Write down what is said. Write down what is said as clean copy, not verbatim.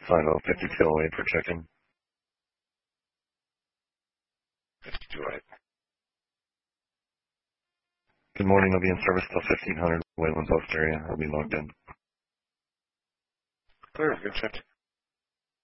50 away for check-in. 52 right. Good morning, I'll be in service till 1500 Wayland Post area. I'll be logged in. Clear, good check.